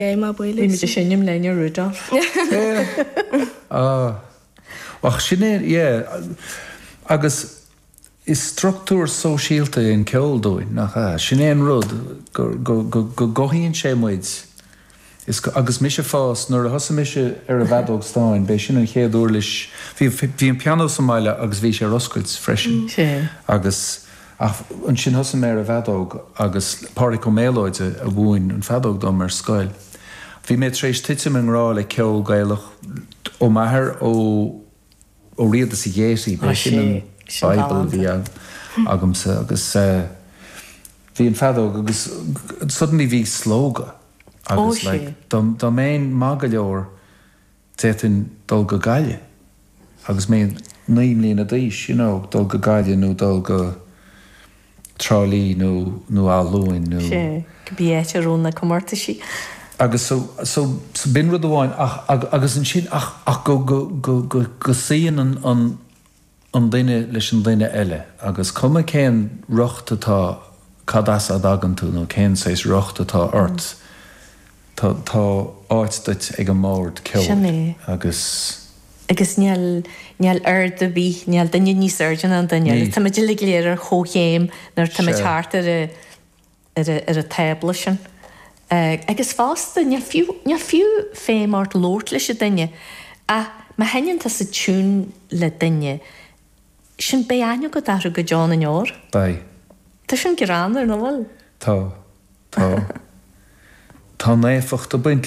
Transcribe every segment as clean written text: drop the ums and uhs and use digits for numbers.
má buile. Bhí sinnim leine ruúdá. Ach sinné agus is structúr sosiálta in ceoldóin nach sinné an rud go gohíonn sé muid agus mis sé fás nuair a thosa mis ar a bhedóg stáin bé sin an chéadú leis bhí an piano Somáile agus bhí sé roscailt freisin agus an sin thosa mé a bhedóg agus páirc go méóide a bhúin an fedóg dom mar scoil. Bhí mé trééis tiitim an rá le ceol gaiilech ó maithir ó riad sa dhéí be sin an Bible bhí agamsa agus bhí an fedóg agus suddenly bhí slóga agus dá méon má go leor tétain dul go gaile agus mé naim líon a díos dul go gaile nó dul go trálí nó álúin nó go bí éite rúna comórta sí. Agus so bin rud amháin agus an sin ach go síon an duine leis an duine eile agus cuma céan ruchtatá cadas a dagan tú nó céan sééis ruchtatá ort tá áitsteit ag an mórd ceol agus níall aird a bhí níall daine níos airdean an daine tá idir le léar chóchéim nar tá teart ar a tebla sin. Agus fásta ne fiú féim ort lórt leis a daine a ma heinn tá sa tún le daine sin bé aine go dar go John an jór? Bei. Tá sin geránar nó bhil? Tá néfacht a buint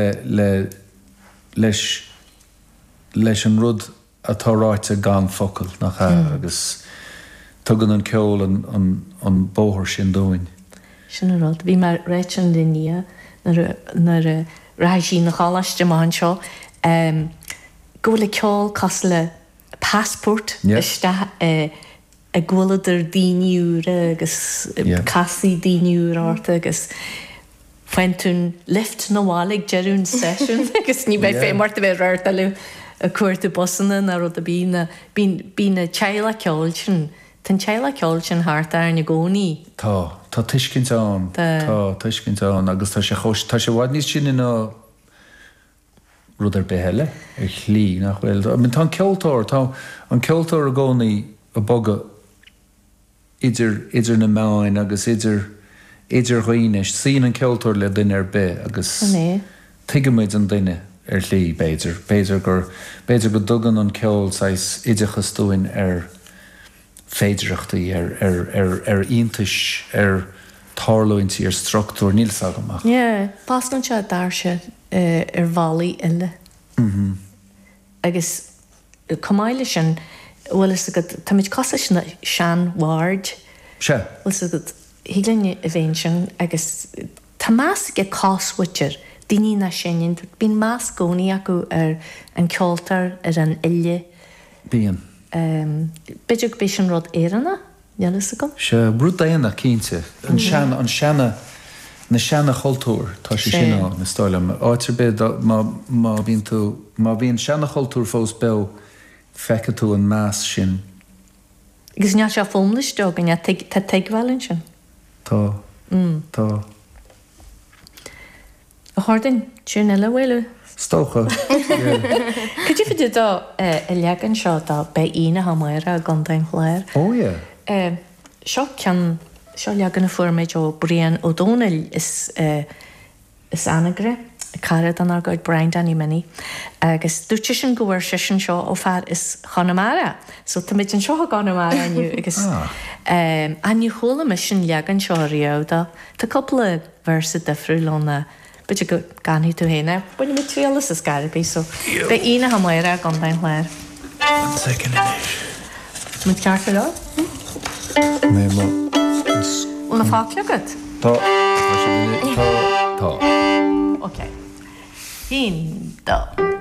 leis an rud atá ráite gan focail nach agus tugan an ceol an bóthir sin dóin. Sin rud, bhí mar réit an linia nar raithí na chálaiste máin seo go le ceol cos le passport iste a ghfuileidir daoineúra agus casaí daoineúra áta agus faintún lift nó bhálaigh dearún session agus ní bheith fé marta bheith réirta le a cuairta bosanna na rud a bína teile ceol sin tan teile ceol sin thart ar na gcónaí. Tá tuiscint ann tá tuiscint ann agus tá sé bhhaid níos sin in rud ar beheile ar chlí nach bhfuil. Tá an ceoltóir an ceoltóir a gcónaí a boga idir na máin agus idir roiinis sín an ceoltóir le duine ar be agus tuigemuid an duine ar lí béidir go dugan an ceol sais idechas dúin ar féidireachtaí ar iontais ar tárlóintí ar struchtúr níl sagamach. Pástan se dar se ar bhálaí ile. Agus cumáile sin bhfuil tá muid cosa sin sean ward. Se? Hílanne a bhéin sin agus tá más go cáshuitir daoine na sin bín más gcónaí acu ar an ceoltar ar an ile. Bíon. Beidir go béis an rud éanna? Nelas go? Se brúd daanana cínte. An seanna na seanna choultúr tá sé sin na stáile. Áitir bed má bhíon seanna choultúr fós be feice tú an más sin. Agus ne se fómlis do gan tá teagháilinn sin? Tá. A hádainn tún eile bhfuile? Stocha. Could you fi do a legan seo da be ina ha maira a gandain chléir? Oh, yeah. Seo cean seo legan a fuairméid o Brian O'Donnell is anagre carad an argáid Brian Danny Minnie agus dúte sin gohar sin seo ó fear is Chanamara so tá méid an seo Chanamara aniu agus aniu chola me sin legan seo riáda tá coppla versa defriúlóna but you go ganhi tú héna buine mi tríalas is garibí so be ina ha maira a gandain chléir. One second inis. Mu ceart le? Né má. Una fácla gad? Tá. Ok. Hín, dó.